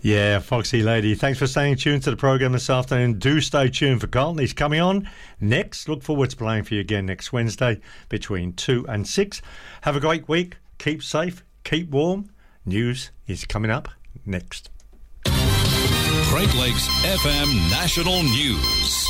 Yeah, Foxy Lady. Thanks for staying tuned to the program this afternoon. Do stay tuned for Carlton. He's coming on next. Look forward to playing for you again next Wednesday between 2 and 6. Have a great week. Keep safe. Keep warm. News is coming up next. Great Lakes FM National News.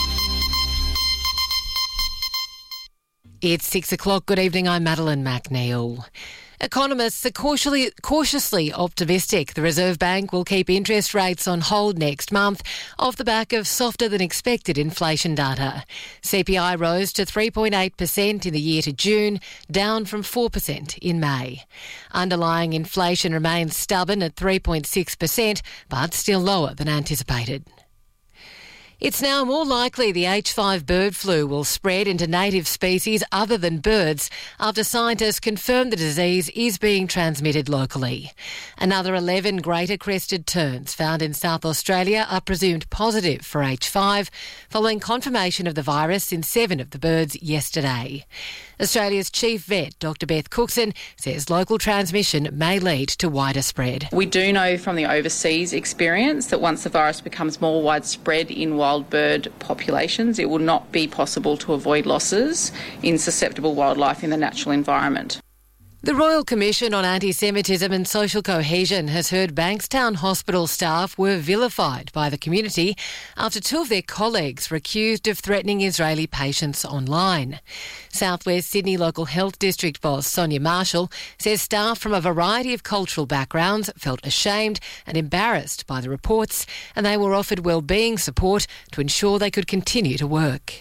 It's 6 o'clock. Good evening. I'm Madeline McNeil. Economists are cautiously optimistic the Reserve Bank will keep interest rates on hold next month off the back of softer than expected inflation data. CPI rose to 3.8% in the year to June, down from 4% in May. Underlying inflation remains stubborn at 3.6%, but still lower than anticipated. It's now more likely the H5 bird flu will spread into native species other than birds after scientists confirm the disease is being transmitted locally. Another 11 greater crested terns found in South Australia are presumed positive for H5, following confirmation of the virus in 7 of the birds yesterday. Australia's chief vet, Dr Beth Cookson, says local transmission may lead to wider spread. We do know from the overseas experience that once the virus becomes more widespread in wild bird populations, it will not be possible to avoid losses in susceptible wildlife in the natural environment. The Royal Commission on Anti-Semitism and Social Cohesion has heard Bankstown Hospital staff were vilified by the community after 2 of their colleagues were accused of threatening Israeli patients online. South West Sydney Local Health District boss Sonia Marshall says staff from a variety of cultural backgrounds felt ashamed and embarrassed by the reports, and they were offered wellbeing support to ensure they could continue to work.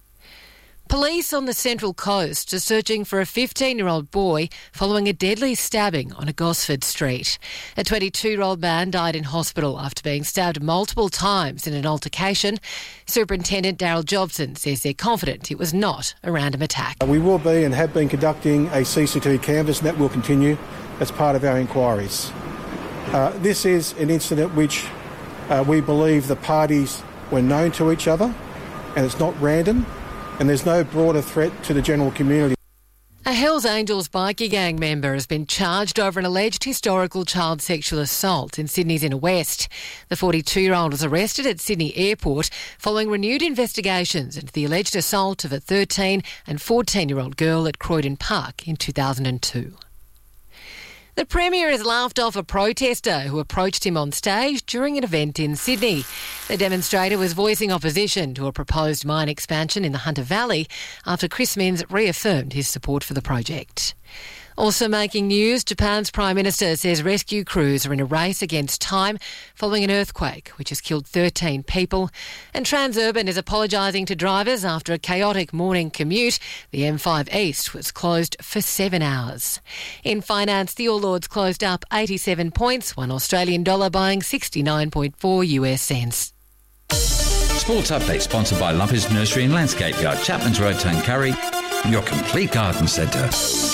Police on the Central Coast are searching for a 15-year-old boy following a deadly stabbing on a Gosford street. A 22-year-old man died in hospital after being stabbed multiple times in an altercation. Superintendent Daryl Jobson says they're confident it was not a random attack. We will be and have been conducting a CCTV canvass, and that will continue as part of our inquiries. This is an incident which we believe the parties were known to each other, and it's not random. And there's no broader threat to the general community. A Hells Angels bikie gang member has been charged over an alleged historical child sexual assault in Sydney's Inner West. The 42-year-old was arrested at Sydney Airport following renewed investigations into the alleged assault of a 13 and 14-year-old girl at Croydon Park in 2002. The Premier has laughed off a protester who approached him on stage during an event in Sydney. The demonstrator was voicing opposition to a proposed mine expansion in the Hunter Valley after Chris Minns reaffirmed his support for the project. Also making news, Japan's Prime Minister says rescue crews are in a race against time following an earthquake which has killed 13 people. And Transurban is apologising to drivers after a chaotic morning commute. The M5 East was closed for 7 hours. In finance, the All Ords closed up 87 points, $1 Australian dollar buying 69.4 US cents. Sports Update sponsored by Lumpers Nursery and Landscape Yard, Chapman's Road, Tuncurry, your complete garden centre.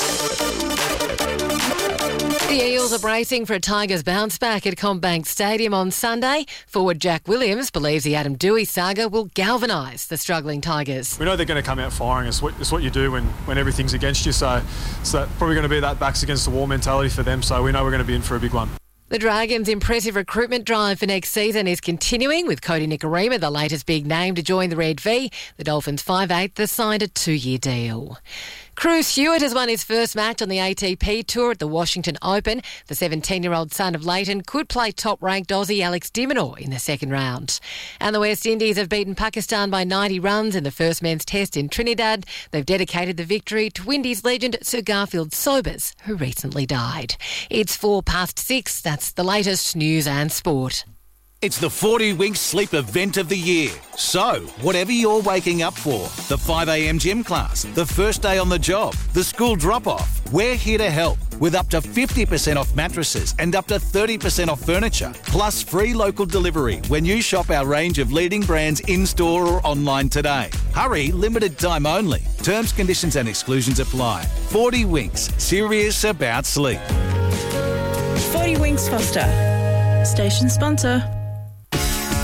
The Eels are bracing for a Tigers bounce back at CommBank Stadium on Sunday. Forward Jack Williams believes the Adam Doueihi saga will galvanise the struggling Tigers. We know they're going to come out firing. It's what you do when everything's against you. So it's probably going to be that backs against the wall mentality for them. So we know we're going to be in for a big one. The Dragons' impressive recruitment drive for next season is continuing, with Cody Nikorima the latest big name to join the Red V. The Dolphins 5'8" have signed a 2-year deal. Cruz Hewitt has won his first match on the ATP Tour at the Washington Open. The 17-year-old son of Leighton could play top-ranked Aussie Alex de Minaur in the second round. And the West Indies have beaten Pakistan by 90 runs in the first men's test in Trinidad. They've dedicated the victory to Windies legend Sir Garfield Sobers, who recently died. It's 6:04. That's the latest news and sport. It's the 40 Winks Sleep event of the year. So, whatever you're waking up for, the 5am gym class, the first day on the job, the school drop-off, we're here to help with up to 50% off mattresses and up to 30% off furniture, plus free local delivery when you shop our range of leading brands in-store or online today. Hurry, limited time only. Terms, conditions and exclusions apply. 40 Winks, serious about sleep. 40 Winks Foster, station sponsor.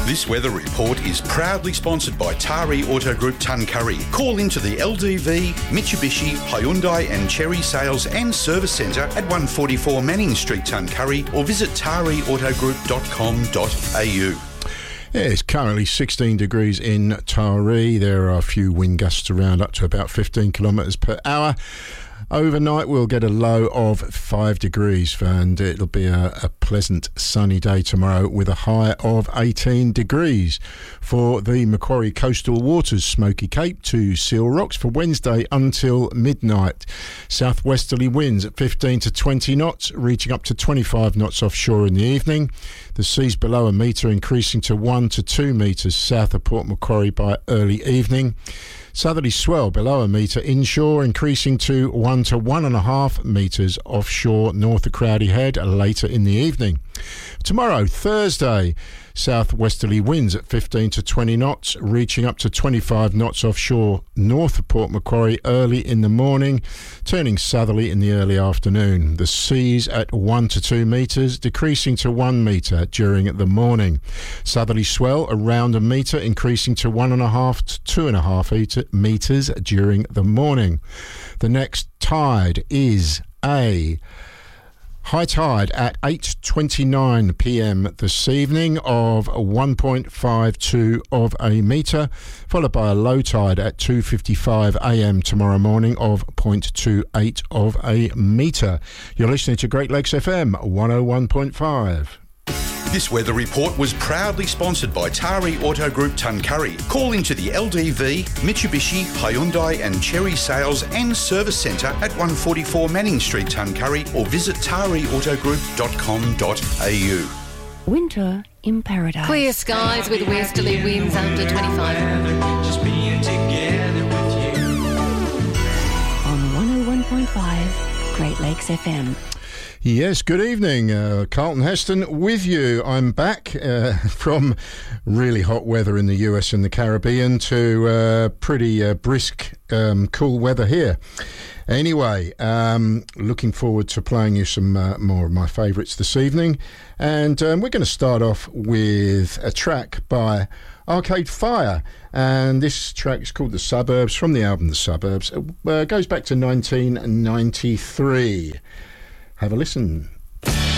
This weather report is proudly sponsored by Tari Auto Group Tuncurry. Call into the LDV, Mitsubishi, Hyundai and Cherry Sales and Service Centre at 144 Manning Street, Tuncurry, or visit tariautogroup.com.au. Yeah, it's currently 16 degrees in Taree. There are a few wind gusts around up to about 15 kilometres per hour. Overnight we'll get a low of 5 degrees and it'll be a pleasant sunny day tomorrow with a high of 18 degrees. For the Macquarie Coastal Waters, Smoky Cape to Seal Rocks for Wednesday until midnight. Southwesterly winds at 15 to 20 knots, reaching up to 25 knots offshore in the evening. The seas below a metre increasing to 1 to 2 metres south of Port Macquarie by early evening. Southerly swell below a metre inshore, increasing to 1 to 1.5 metres offshore north of Crowdy Head later in the evening. Tomorrow, Thursday, southwesterly winds at 15 to 20 knots, reaching up to 25 knots offshore north of Port Macquarie early in the morning, turning southerly in the early afternoon. The seas at 1 to 2 metres, decreasing to 1 metre during the morning. Southerly swell around a metre, increasing to 1.5 to 2.5 metres during the morning. The next tide is a high tide at 8:29 p.m. this evening of 1.52 of a metre, followed by a low tide at 2:55 a.m. tomorrow morning of 0.28 of a metre. You're listening to Great Lakes FM 101.5. This weather report was proudly sponsored by Tari Auto Group Tuncurry. Call into the LDV, Mitsubishi, Hyundai and Cherry Sales and Service Centre at 144 Manning Street, Tuncurry, or visit tariautogroup.com.au. Winter in paradise. Clear skies with westerly winds under 25. Just being together with you. On 101.5 Great Lakes FM. Yes, good evening. Carlton Heston with you. I'm back from really hot weather in the US and the Caribbean to pretty brisk, cool weather here. Anyway, looking forward to playing you some more of my favourites this evening. And we're going to start off with a track by Arcade Fire. And this track is called The Suburbs, from the album The Suburbs. It goes back to 1993. Have a listen.